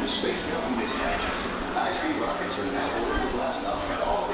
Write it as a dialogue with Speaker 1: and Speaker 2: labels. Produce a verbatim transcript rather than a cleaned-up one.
Speaker 1: Space Mountain Mismatches. High-speed rockets are now ordered to blast off at all